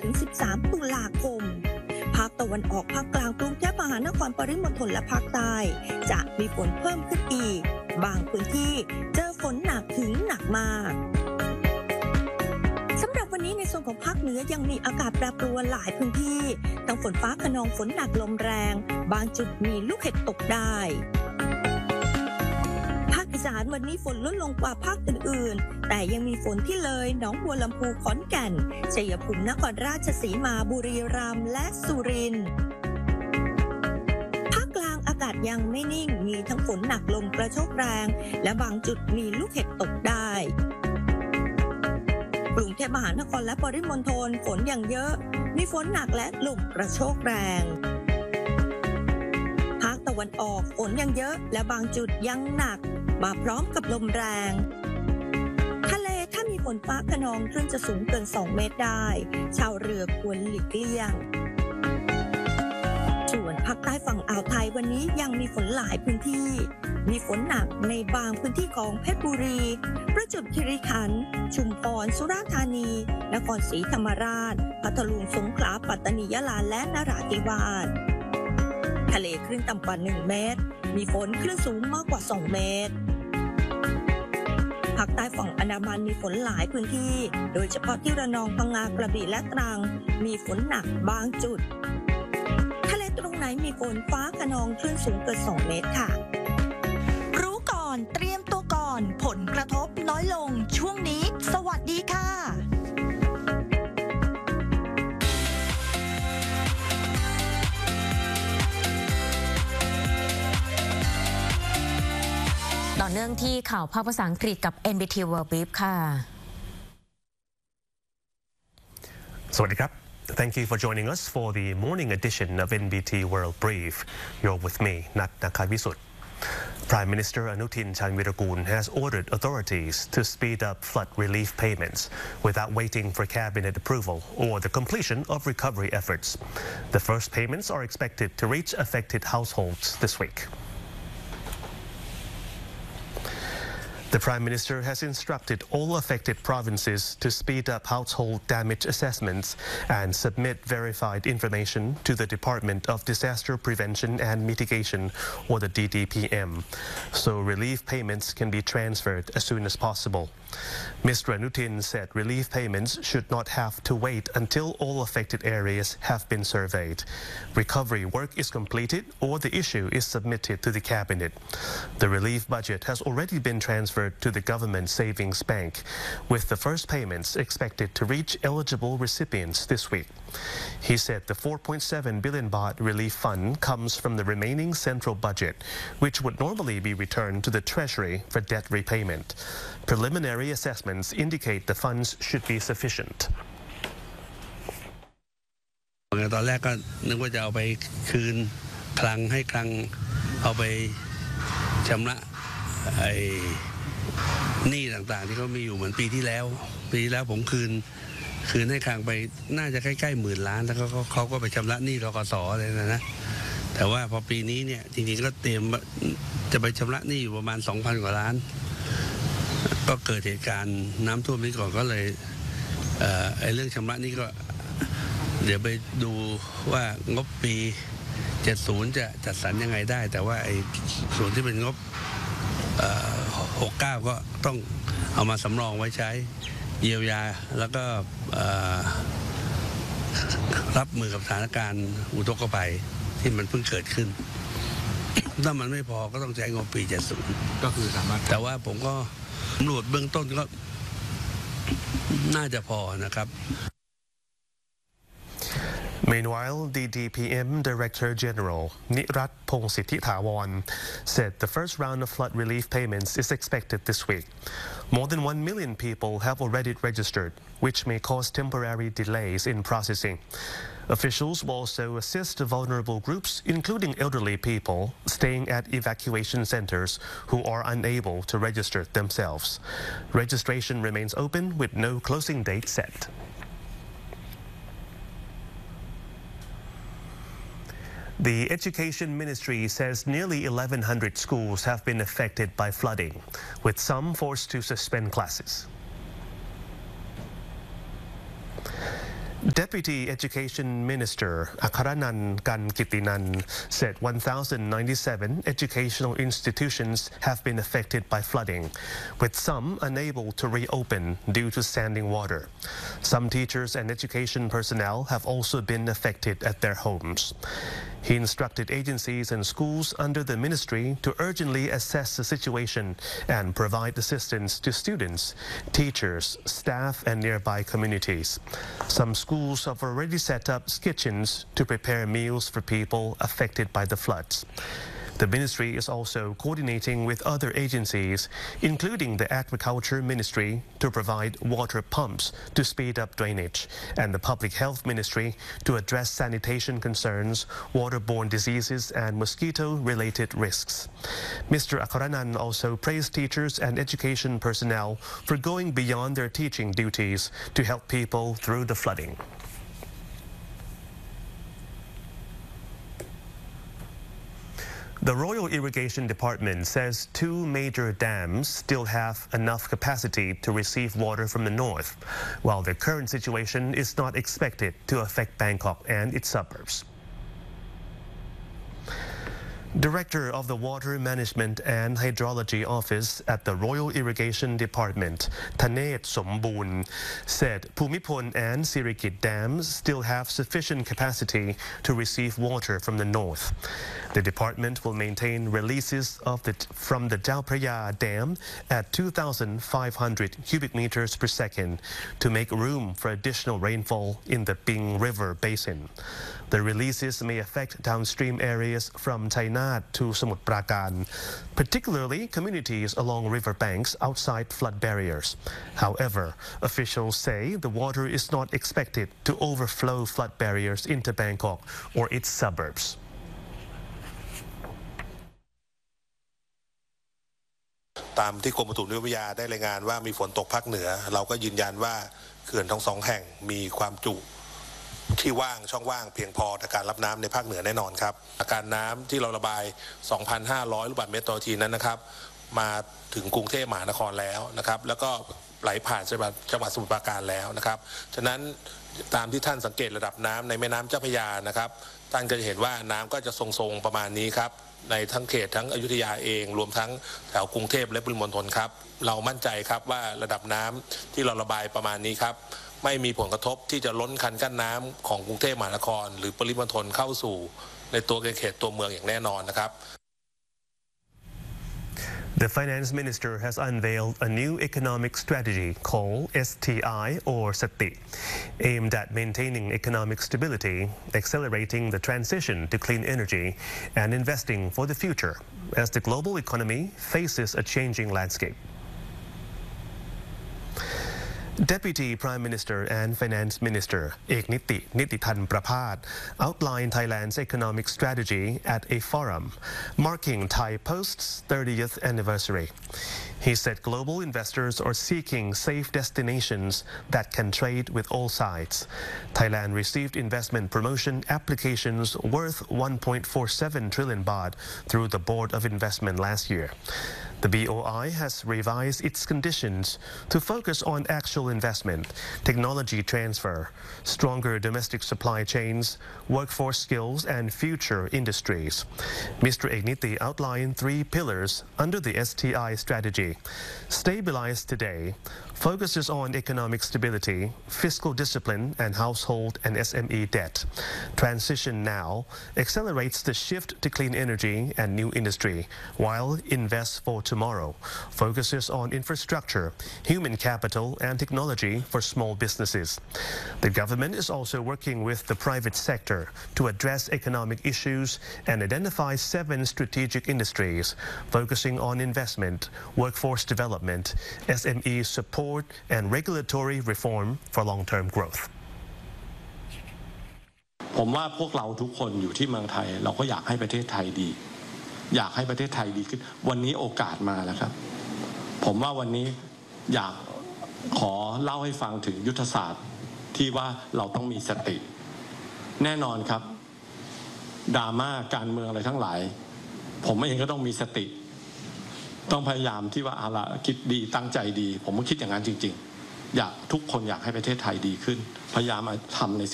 ถึง 13 ตุลาคมภาคตะวันออกภาคกลางกรุงเทพมหานครปริมณฑลและภาคใต้จะมีฝนเพิ่มขึ้นอีกบางพื้นที่เจอฝนหนักถึงหนักมากสำหรับวันนี้ในส่วนของภาคเหนือยังมีอากาศแปรปรวนหลายพื้นที่ทั้งฝนฟ้าคะนองฝนหนักลมแรงบางจุดมีลูกเห็บตกได้ภาคอีสานวันนี้ฝนลดลงกว่าภาคอื่นๆแต่ยังมีฝนที่เลยหนองบัวลำพูขอนแก่นชัยภูมินครราชสีมาบุรีรัมย์และสุรินทร์ภาคกลางอากาศยังไม่นิ่งมีทั้งฝนหนักลมกระโชกแรงและบางจุดมีลูกเห็บตกได้กรุงเทพมหานครและปริมณฑลฝนอย่างเยอะมีฝนหนักและลมกระโชกแรงภาคตะวันออกฝนยังเยอะและบางจุดยังหนักมาพร้อมกับลมแรงทะเลถ้ามีฝนฟ้าคะนองคลื่นจะสูงเกิน2 เมตรได้ชาวเรือควรหลีกเลี่ยงส่วนภาคใต้ฝั่งอ่าวไทยวันนี้ยังมีฝนหลายพื้นที่มีฝนหนักในบางพื้นที่ของเพชรบุรีประจวบคีรีขันธ์ชุมพรสุราษฎร์ธานีนครศรีธรรมราชพัทลุงสงขลาปัตตานียะลาและนราธิวาสทะเลคลื่นต่ำกว่า1 เมตรมีฝนคลื่นสูงมากกว่า2 เมตรภาคใต้ฝั่งอันดามันมีฝนหลายพื้นที่โดยเฉพาะที่ระนองพังงากระบี่และตรังมีฝนหนักบางจุดทะเลตรงไหนมีฝนฟ้าคะนองคลื่นสูงเกิน2 เมตรค่ะรู้ก่อนเตรียมตัวก่อนผลกระทบน้อยลงช่วงนี้สวัสดีค่ะต่อเนื่องที่ข่าวภาคภาษาอังกฤษกับ NBT World Brief ค่ะสวัสดีครับ Thank you for joining us for the morning edition of NBT World Brief. You're with me, Nat Nakavisut. Prime Minister Anutin Chanvirakul has ordered authorities to speed up flood relief payments without waiting for cabinet approval or the completion of recovery efforts. The first payments are expected to reach affected households this week. The Prime Minister has instructed all affected provinces to speed up household damage assessments and submit verified information to the Department of Disaster Prevention and Mitigation, or the DDPM, so relief payments can be transferred as soon as possible. Mr. Anutin said relief payments should not have to wait until all affected areas have been surveyed. Recovery work is completed or the issue is submitted to the Cabinet. The relief budget has already been transferred to the Government Savings Bank, with the first payments expected to reach eligible recipients this week. He said the 4.7 billion baht relief fund comes from the remaining central budget, which would normally be returned to the Treasury for debt repayment. Preliminary assessments indicate the funds should be sufficient. ตอนแรกก็นึกว่าจะเอาไปคืนคลังให้คลังเอาไปชำระหนี้ต่างๆที่เขามีอยู่เหมือนปีที่แล้วผมคืนให้คลังไปน่าจะใกล้ๆ10,000 ล้านแล้วเขาก็ไปชำระหนี้ธกส.เลยนะแต่ว่าพอปีนี้เนี่ยจริงๆก็เตรียมจะไปชำระหนี้อยู่ประมาณ 2,000 กว่าล้านก็เกิดเหตุการณ์น้ำท่วมนี้ก่อนก็เลยเรื่องชำระหนี้ก็เดี๋ยวไปดูว่างบปี70จะจัดสรรยังไงได้แต่ว่าส่วนที่เป็นงบ69ก็ต้องเอามาสำรองไว้ใช้เยียวยาแล้วก็รับมือกับสถานการณ์อุทกภัยที่มันเพิ่งเกิดขึ้นถ้ามันไม่พอก็ต้องใช้งบปี70ก็คือสามารถแต่ว่าผมก็สำรวจเบื้องต้นก็น่าจะพอนะครับ Meanwhile, the DPM Director General Nirat Pongsithi-Thaworn said the first round of flood relief payments is expected this week. More than 1 million people have already registered, which may cause temporary delays in processing. Officials will also assist vulnerable groups, including elderly people, staying at evacuation centers who are unable to register themselves. Registration remains open with no closing date set. The Education Ministry says nearly 1,100 schools have been affected by flooding, with some forced to suspend classes. Deputy Education Minister Akaranan Kankitinan said 1,097 educational institutions have been affected by flooding, with some unable to reopen due to standing water. Some teachers and education personnel have also been affected at their homes. He instructed agencies and schools under the ministry to urgently assess the situation and provide assistance to students, teachers, staff, and nearby communities. Some schools have already set up kitchens to prepare meals for people affected by the floods. The ministry is also coordinating with other agencies, including the Agriculture Ministry, to provide water pumps to speed up drainage, and the Public Health Ministry to address sanitation concerns, waterborne diseases, and mosquito-related risks. Mr. Akaranan also praised teachers and education personnel for going beyond their teaching duties to help people through the flooding. The Royal Irrigation Department says 2 major dams still have enough capacity to receive water from the north, while the current situation is not expected to affect Bangkok and its suburbs. Director of the Water Management and Hydrology Office at the Royal Irrigation Department, Thanet Somboon, said Bhumipol and Sirikit dams still have sufficient capacity to receive water from the north. The department will maintain releases from the Chao Phraya Dam at 2,500 cubic meters per second to make room for additional rainfall in the Ping River Basin. The releases may affect downstream areas from Chainat to Samut Prakan, particularly communities along river banks outside flood barriers. However, officials say the water is not expected to overflow flood barriers into Bangkok or its suburbs. ตามที่กรมอุตุนิยมวิทยาได้รายงานว่ามีฝนตกภาคเหนือเราก็ยืนยันว่าเขื่อนทั้ง2แห่งมีความจุที่ว่างช่องว่างเพียงพอในการรับน้ำในภาคเหนือแน่นอนครับอาการน้ำที่เราระบาย 2,500 ลูกบาศก์เมตรต่อนาทีนั้นนะครับมาถึงกรุงเทพมหานครแล้วนะครับแล้วก็ไหลผ่านจังหวัดสมุทรปราการแล้วนะครับฉะนั้นตามที่ท่านสังเกตระดับน้ำในแม่น้ำเจ้าพระยานะครับท่านก็จะเห็นว่าน้ำก็จะทรงๆประมาณนี้ครับในทั้งเขตทั้งอยุธยาเองรวมทั้งแถวกรุงเทพและปริมณฑลครับเรามั่นใจครับว่าระดับน้ำที่เราระบายประมาณนี้ครับไม่มีผลกระทบที่จะล้นคันกั้นน้ำของกรุงเทพมหานครหรือปริมณฑลเข้าสู่ในตัวเขตตัวเมืองอย่างแน่นอนนะครับ The finance minister has unveiled a new economic strategy called STI or SATI, aimed at maintaining economic stability, accelerating the transition to clean energy, and investing for the future as the global economy faces a changing landscape. Deputy Prime Minister and Finance Minister Ek Nitithan Praphat outlined Thailand's economic strategy at a forum marking Thai Post's 30th anniversary. He said global investors are seeking safe destinations that can trade with all sides. Thailand received investment promotion applications worth 1.47 trillion baht through the Board of Investment last year. The BOI has revised its conditions to focus on actual investment, technology transfer, stronger domestic supply chains, workforce skills, and future industries. Mr. Ekniti outlined 3 pillars under the STI strategy. Stabilize today focuses on economic stability, fiscal discipline, and household and SME debt. Transition now accelerates the shift to clean energy and new industry, while Invest for Tomorrow focuses on infrastructure, human capital, and technology for small businesses. The government is also working with the private sector to address economic issues and identify 7 strategic industries, focusing on investment, workforce development, SME support, and regulatory reform for long-term growth. ผมว่าพวกเราทุกคนอยู่ที่เมืองไทยเราก็อยากให้ประเทศไทยดีอยากให้ประเทศไทยดีขึ้นวันนี้โอกาสมาแล้วครับผมว่าวันนี้อยากขอเล่าให้ฟังถึงยุทธศาสตร์ที่ว่าเราต้องมีสติแน่นอนครับดราม่าการเมืองอะไรทั้งหลายผมเองก็ต้องมีสติต้องพยายามที่ว่าเอาละคิดดีตั้งใจดีผมก็คิดอย่างนั้นจริงๆทุกคนอยากให้ประเทศไทยดีขึ้นพยายามมาทำใน